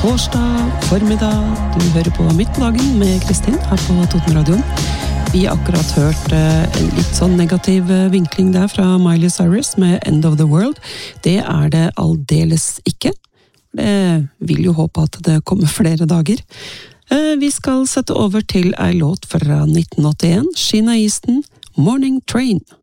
torsdag formiddag. Du hører på Midt på dagen med Kristin her på Totenradioen. Vi har akkurat hørt en litt sånn negativ vinkling der fra Miley Cyrus med End of the World. Det er det aldeles ikke. Det vil jo håpe at det kommer flere dager. Vi skal sette over til en låt fra 1981, Sheena Easton, Morning Train.